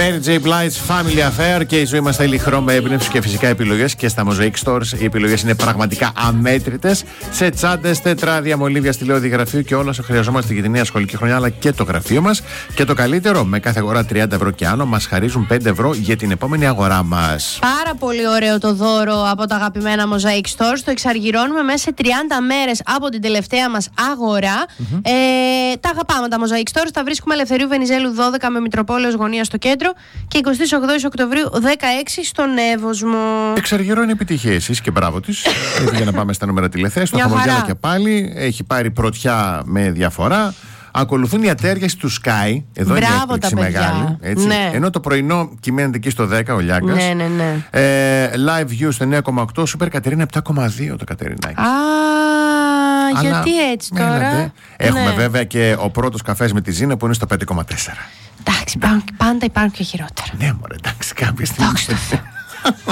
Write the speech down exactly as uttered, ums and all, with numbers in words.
Mary J. Blige's Family Affair και η ζωή μας θέλει χρώμα, έμπνευση και φυσικά επιλογές. Και στα Mosaic Stores οι επιλογές είναι πραγματικά αμέτρητες. Σε τσάντες, τετράδια, μολύβια, στυλώδη γραφείου και όλα όσα χρειαζόμαστε για τη νέα σχολική χρονιά, αλλά και το γραφείο μας. Και το καλύτερο, με κάθε αγορά τριάντα ευρώ και άνω, μας χαρίζουν πέντε ευρώ για την επόμενη αγορά μας. Πάρα πολύ ωραίο το δώρο από τα αγαπημένα Mosaic Stores. Το εξαργυρώνουμε μέσα σε τριάντα μέρες από την τελευταία μας αγορά. Mm-hmm. Ε, τα αγαπάμε τα Mosaic Stores. Τα βρίσκουμε Ελευθερίου Βενιζέλου δώδεκα με Μητροπόλεως Γωνία στο κέντρο και εικοστή όγδοη Οκτωβρίου δεκαέξι στον Εύωσμο. Εξαργυρώνει επιτυχία εσείς και μπράβο της. Για να πάμε στα νούμερα τηλεθέσεις. Το χαμογέλα και πάλι έχει πάρει πρωτιά με διαφορά. Ακολουθούν οι ατέριες του Sky. Εδώ είναι η έκπληξη μεγάλη. Έτσι. Ναι. Ενώ το πρωινό κυμαίνεται εκεί στο δέκα ο Λιάγκας. Ναι, ναι, ναι. Ε, live View στο εννιά κόμμα οκτώ. Super Κατερίνα επτά κόμμα δύο το Κατερινάκι. Α, αλλά, γιατί έτσι τώρα. Μένατε. Έχουμε ναι. βέβαια και ο πρώτος καφές με τη Ζήνα που είναι στο πέντε κόμμα τέσσερα. Εντάξει, πάντα υπάρχουν και χειρότερα. Ναι, μωρέ, εντάξει, κάποια στιγμή.